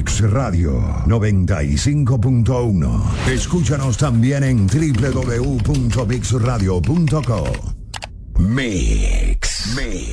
Mix Radio 95.1. Escúchanos también en www.mixradio.co. Mix.